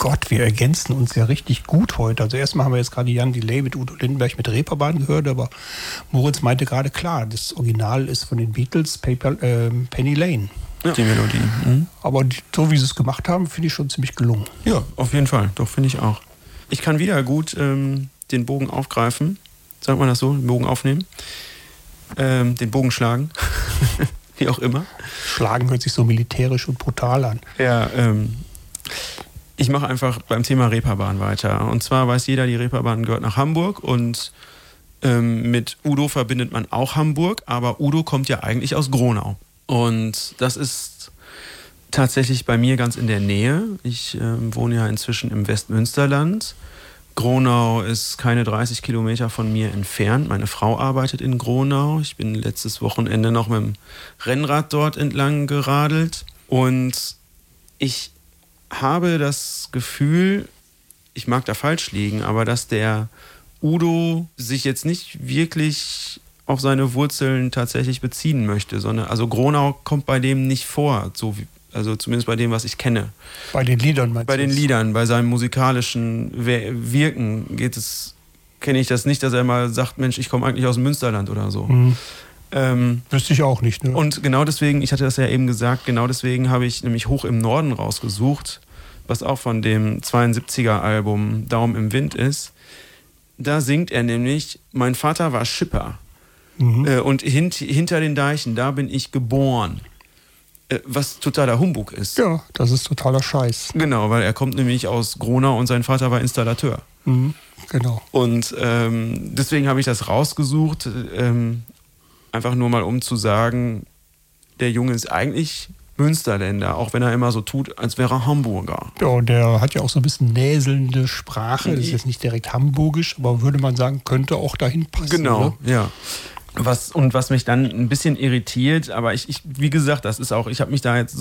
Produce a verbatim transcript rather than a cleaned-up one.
Gott, wir ergänzen uns ja richtig gut heute. Also erstmal haben wir jetzt gerade Jan Delay mit Udo Lindenberg mit Reeperbahn gehört, aber Moritz meinte gerade, klar, das Original ist von den Beatles, Paper, äh, Penny Lane. Ja. Die Melodie. Mhm. Aber die, so wie sie es gemacht haben, finde ich schon ziemlich gelungen. Ja, auf jeden Fall. Doch, finde ich auch. Ich kann wieder gut ähm, den Bogen aufgreifen. Sagt man das so? Den Bogen aufnehmen. Ähm, den Bogen schlagen. Wie auch immer. Schlagen hört sich so militärisch und brutal an. Ja, ähm, ich mache einfach beim Thema Reeperbahn weiter. Und zwar weiß jeder, die Reeperbahn gehört nach Hamburg und ähm, mit Udo verbindet man auch Hamburg, aber Udo kommt ja eigentlich aus Gronau. Und das ist tatsächlich bei mir ganz in der Nähe. Ich ähm, wohne ja inzwischen im Westmünsterland. Gronau ist keine dreißig Kilometer von mir entfernt. Meine Frau arbeitet in Gronau. Ich bin letztes Wochenende noch mit dem Rennrad dort entlang geradelt. Und ich habe das Gefühl, ich mag da falsch liegen, aber dass der Udo sich jetzt nicht wirklich auf seine Wurzeln tatsächlich beziehen möchte, sondern also Gronau kommt bei dem nicht vor, so wie, also zumindest bei dem, was ich kenne. Bei den Liedern meinst du? Bei den Liedern, bei seinem musikalischen Wirken geht es, kenne ich das nicht, dass er mal sagt, Mensch, ich komme eigentlich aus dem Münsterland oder so. Mhm. Ähm, Wüsste ich auch nicht, ne? Und genau deswegen, ich hatte das ja eben gesagt, genau deswegen habe ich nämlich Hoch im Norden rausgesucht, was auch von dem zweiundsiebziger-Album Daum im Wind ist. Da singt er nämlich, mein Vater war Schipper. Mhm. Äh, und hint, hinter den Deichen, da bin ich geboren. Äh, was totaler Humbug ist. Ja, das ist totaler Scheiß. Genau, weil er kommt nämlich aus Gronau und sein Vater war Installateur. Mhm, genau. Und ähm, deswegen habe ich das rausgesucht, ähm, einfach nur mal um zu sagen, der Junge ist eigentlich Münsterländer, auch wenn er immer so tut, als wäre er Hamburger. Ja, und der hat ja auch so ein bisschen näselnde Sprache. Das ist jetzt nicht direkt hamburgisch, aber würde man sagen, könnte auch dahin passen. Genau, ne? ja. Was, und was mich dann ein bisschen irritiert, aber ich, ich wie gesagt, das ist auch, ich habe mich da jetzt